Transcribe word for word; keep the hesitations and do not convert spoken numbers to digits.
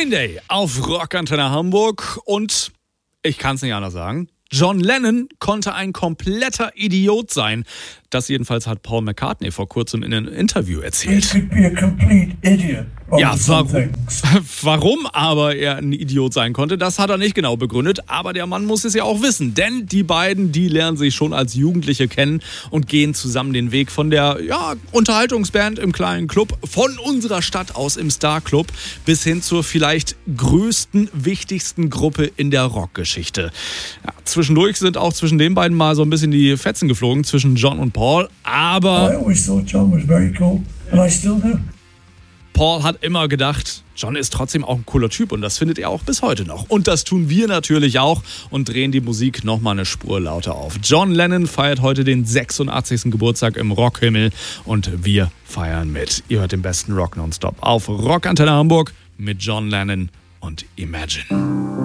Green Day auf Rockantenne Hamburg und ich kann es nicht anders sagen, John Lennon konnte ein kompletter Idiot sein. Das jedenfalls hat Paul McCartney vor kurzem in einem Interview erzählt. He could be a complete idiot. Ja, warum, warum aber er ein Idiot sein konnte, das hat er nicht genau begründet. Aber der Mann muss es ja auch wissen, denn die beiden, die lernen sich schon als Jugendliche kennen und gehen zusammen den Weg von der ja, Unterhaltungsband im kleinen Club, von unserer Stadt aus im Star Club, bis hin zur vielleicht größten, wichtigsten Gruppe in der Rockgeschichte. Ja, zwischendurch sind auch zwischen den beiden mal so ein bisschen die Fetzen geflogen, zwischen John und Paul, aber I always thought John was very cool, and I still do. Paul hat immer gedacht, John ist trotzdem auch ein cooler Typ und das findet er auch bis heute noch. Und das tun wir natürlich auch und drehen die Musik nochmal eine Spur lauter auf. John Lennon feiert heute den sechsundachtzigsten Geburtstag im Rockhimmel und wir feiern mit. Ihr hört den besten Rock nonstop auf Rockantenne Hamburg mit John Lennon und Imagine.